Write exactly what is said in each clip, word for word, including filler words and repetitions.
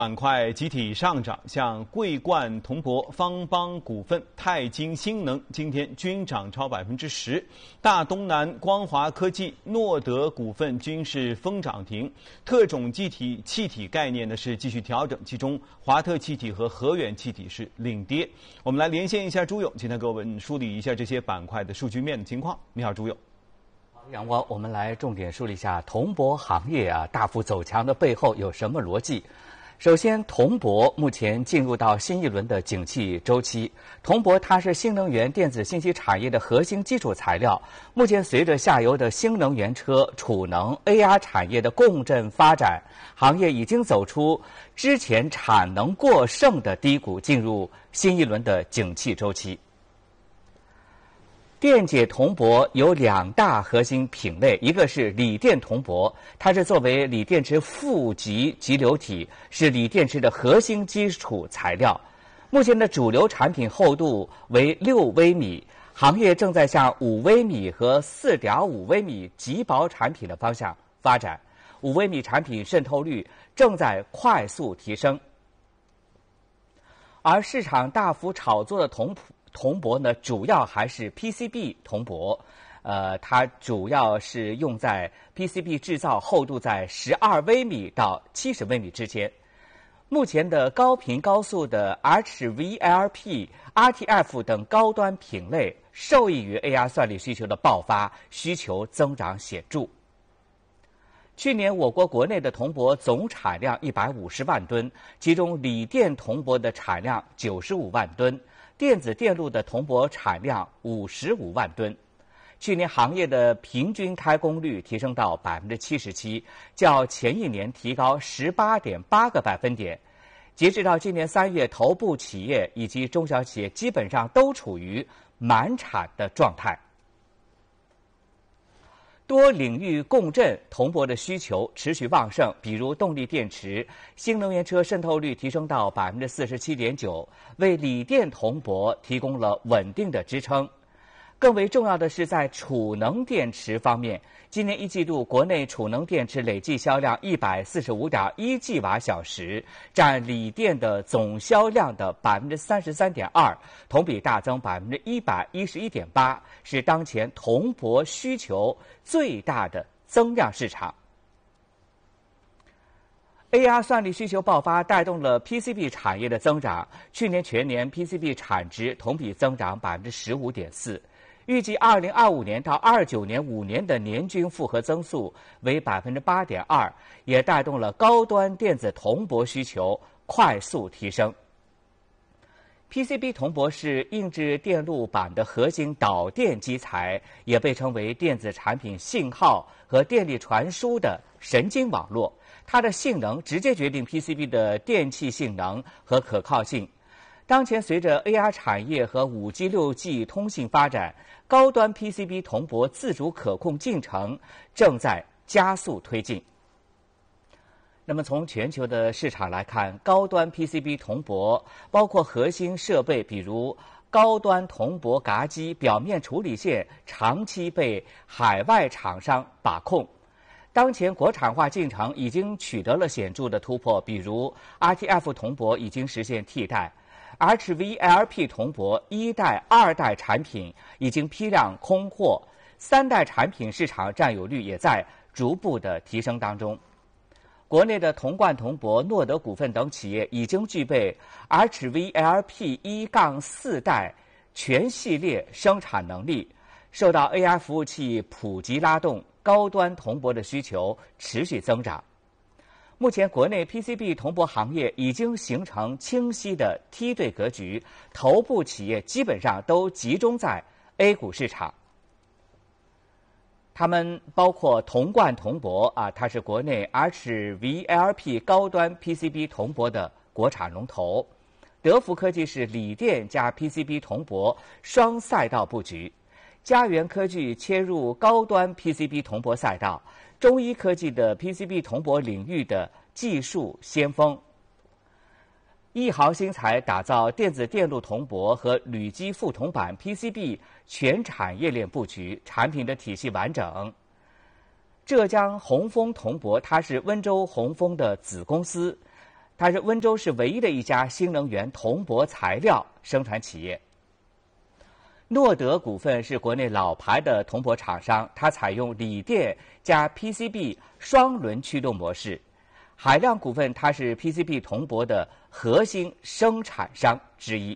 板块集体上涨，像桂冠铜箔、方邦股份、泰晶新能今天均涨超百分之十，大东南、光华科技、诺德股份均是封涨停。特种气体气体概念呢是继续调整，其中华特气体和和源气体是领跌。我们来连线一下朱勇，今天给我们梳理一下这些板块的数据面的情况。你好，朱勇。 阳光，我们来重点梳理一下铜箔行业啊大幅走强的背后有什么逻辑。首先，铜箔目前进入到新一轮的景气周期。铜箔它是新能源电子信息产业的核心基础材料。目前随着下游的新能源车、储能、A R 产业的共振发展，行业已经走出之前产能过剩的低谷，进入新一轮的景气周期。电解铜箔有两大核心品类，一个是锂电铜箔，它是作为锂电池负极集流体，是锂电池的核心基础材料。目前的主流产品厚度为六微米，行业正在向五微米和四点五微米极薄产品的方向发展，五微米产品渗透率正在快速提升。而市场大幅炒作的铜铜箔呢，主要还是 P C B 铜箔，呃，它主要是用在 P C B 制造，厚度在十二微米到七十微米之间。目前的高频高速的 H V L P、R T F 等高端品类，受益于 A R 算力需求的爆发，需求增长显著。去年我国国内的铜箔总产量一百五十万吨，其中锂电铜箔的产量九十五万吨。电子电路的铜箔产量五十五万吨，去年行业的平均开工率提升到百分之七十七，较前一年提高十八点八个百分点。截止到今年三月，头部企业以及中小企业基本上都处于满产的状态。多领域共振铜箔的需求持续旺盛，比如动力电池、新能源车渗透率提升到百分之四十七点九，为锂电铜箔提供了稳定的支撑。更为重要的是，在储能电池方面，今年一季度国内储能电池累计销量一百四十五点一 吉瓦小时，占锂电的总销量的百分之三十三点二，同比大增百分之一百一十一点八，是当前铜箔需求最大的增量市场。A R 算力需求爆发，带动了 P C B 产业的增长。去年全年 P C B 产值同比增长百分之十五点四。预计二零二五年到二九年五年的年均复合增速为百分之八点二，也带动了高端电子铜箔需求快速提升。P C B 铜箔是硬质电路板的核心导电基材，也被称为电子产品信号和电力传输的神经网络。它的性能直接决定 P C B 的电气性能和可靠性。当前随着 A R 产业和 五 G、六 G 通信发展，高端 P C B 铜箔自主可控进程正在加速推进。那么从全球的市场来看，高端 P C B 铜箔包括核心设备，比如高端铜箔轧基、表面处理线，长期被海外厂商把控。当前国产化进程已经取得了显著的突破，比如 R T F 铜箔已经实现替代。H V L P 铜箔一代、二代产品已经批量供货，三代产品市场占有率也在逐步的提升当中。国内的铜冠铜箔、诺德股份等企业已经具备 H V L P 一杠四 代全系列生产能力，受到 A I 服务器普及拉动，高端铜箔的需求持续增长。目前国内 P C B 铜箔行业已经形成清晰的梯队格局，头部企业基本上都集中在 A 股市场。他们包括铜冠铜箔啊，它是国内 H V L P 高端 P C B 铜箔的国产龙头。德福科技是锂电加 P C B 铜箔双赛道布局。嘉源科技切入高端 P C B 铜箔赛道。中医科技的 P C B 铜箔领域的技术先锋，亿豪新材打造电子电路铜箔和铝基副铜板 P C B 全产业链布局，产品的体系完整。浙江红枫铜箔，它是温州红枫的子公司， 它是温州市唯一的一家新能源铜箔材料生产企业。诺德股份是国内老牌的铜箔厂商，它采用锂电加 P C B 双轮驱动模式。海亮股份它是 P C B 铜箔的核心生产商之一。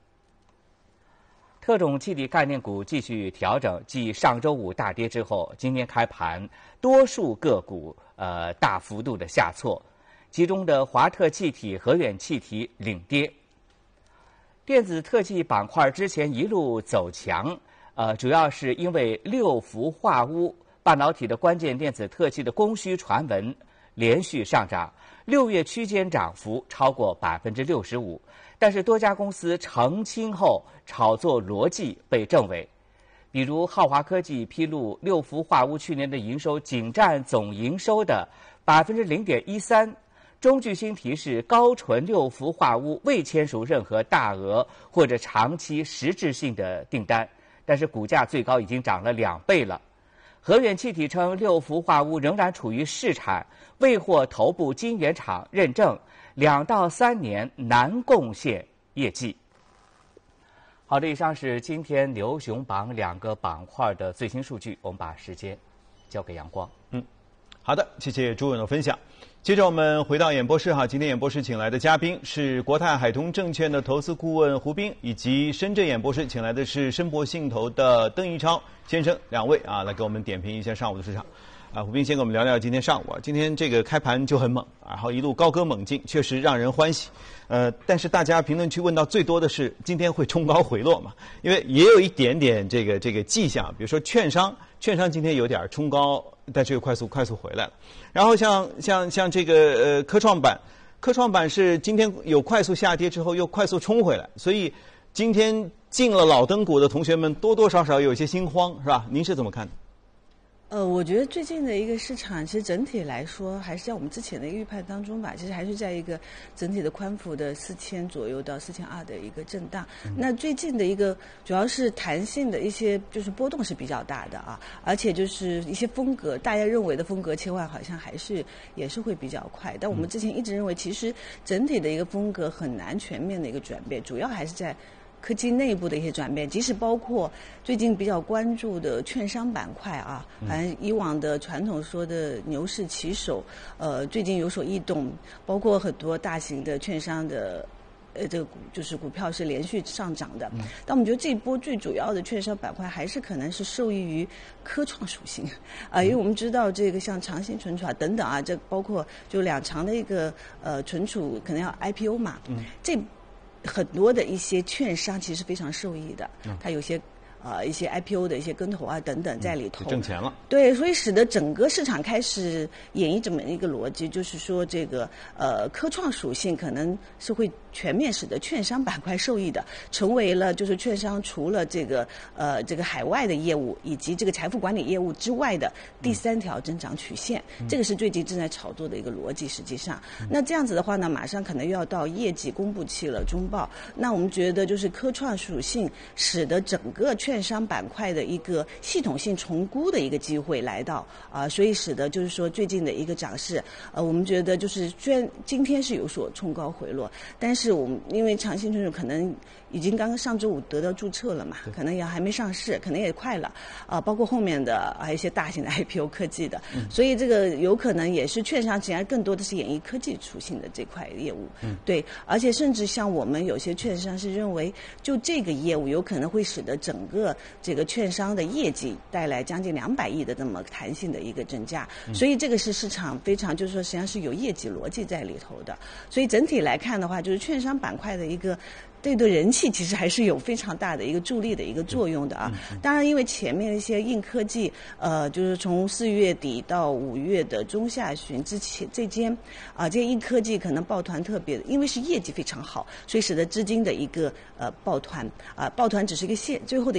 特种气体概念股继续调整，继上周五大跌之后，今天开盘多数个股呃大幅度的下挫，其中的华特气体、和远气体领跌。电子特技板块之前一路走强，呃，主要是因为六氟化钨半导体的关键电子特技的供需传闻连续上涨，六月区间涨幅超过百分之六十五。但是多家公司澄清后，炒作逻辑被证伪。比如浩华科技披露，六氟化钨去年的营收仅占总营收的百分之零点一三。中聚锌提示，高纯六氟化钨未签署任何大额或者长期实质性的订单，但是股价最高已经涨了两倍了。和远气体称，六氟化钨仍然处于试产，未获头部晶圆厂认证，两到三年难贡献业绩。好的，以上是今天牛熊榜两个板块的最新数据，我们把时间交给阳光。 嗯，好的，谢谢朱勇的分享。接着我们回到演播室哈，今天演播室请来的嘉宾是国泰海通证券的投资顾问胡斌，以及深圳演播室请来的是申博信投的邓一超先生，两位啊来给我们点评一下上午的市场。啊，胡斌先跟我们聊聊今天上午啊，今天这个开盘就很猛，然后一路高歌猛进，确实让人欢喜。呃，但是大家评论区问到最多的是今天会冲高回落嘛？因为也有一点点这个这个迹象，比如说券商，券商今天有点冲高，但是又快速快速回来了。然后像像像这个呃科创板，科创板是今天有快速下跌之后又快速冲回来，所以今天进了老灯股的同学们多多少少有一些心慌，是吧？您是怎么看的？ 呃，我觉得最近的一个市场，其实整体来说还是在我们之前的一个预判当中吧，其实还是在一个整体的宽幅的四千左右到四千二的一个震荡。嗯、那最近的一个主要是弹性的一些就是波动是比较大的啊，而且就是一些风格，大家认为的风格切换好像还是也是会比较快。但我们之前一直认为，其实整体的一个风格很难全面的一个转变，主要还是在科技内部的一些转变，即使包括最近比较关注的券商板块啊，反正以往的传统说的牛市旗手，呃，最近有所异动，包括很多大型的券商的。呃，这个股就是股票是连续上涨的，嗯、但我们觉得这一波最主要的券商板块还是可能是受益于科创属性啊、呃，因为我们知道这个像长兴存储啊等等啊，这包括就两长的一个呃存储可能要 I P O 嘛，嗯、这。很多的一些券商其实非常受益的，嗯、它有些呃一些 I P O 的一些跟投啊等等在里头， 嗯、挣钱了。 对，所以使得整个市场开始演绎这么一个逻辑，就是说这个呃科创属性可能是会全面使得券商板块受益的，成为了就是券商除了这个呃这个海外的业务以及这个财富管理业务之外的第三条增长曲线，嗯、这个是最近正在炒作的一个逻辑。实际上，嗯、那这样子的话呢，马上可能又要到业绩公布期了，中报。那我们觉得就是科创属性使得整个券商板块的一个系统性重估的一个机会来到啊、呃，所以使得就是说最近的一个涨势，呃，我们觉得就是虽然今天是有所冲高回落，但是我们因为长兴存储可能已经刚刚上周五得到注册了嘛，可能也还没上市，可能也快了啊、呃，包括后面的还有一些大型的 I P O 科技的，嗯、所以这个有可能也是券商其实更多的是演绎科技属性的这块业务，嗯、对，而且甚至像我们有些券商是认为，就这个业务有可能会使得整个这个券商的业绩带来将近两百亿的这么弹性的一个增加，嗯、所以这个是市场非常就是说实际上是有业绩逻辑在里头的，所以整体来看的话，就是券商板块的一个。对对，人气其实还是有非常大的一个助力的一个作用的啊。当然，因为前面一些硬科技，呃，就是从四月底到五月的中下旬之前这间，啊、呃，这些硬科技可能抱团特别，因为是业绩非常好，所以使得资金的一个呃抱团啊、呃，抱团只是一个线最后的一个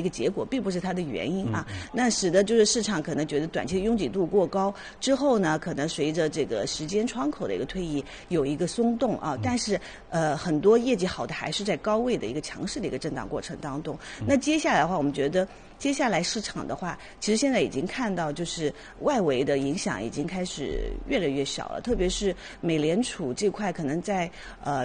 个结果，并不是它的原因啊。那使得就是市场可能觉得短期的拥挤度过高，之后呢，可能随着这个时间窗口的一个推移，有一个松动啊。但是呃，很多业绩好的还是在高位的一个强势的一个震荡过程当中。那接下来的话，我们觉得接下来市场的话，其实现在已经看到就是外围的影响已经开始越来越小了，特别是美联储这块可能在呃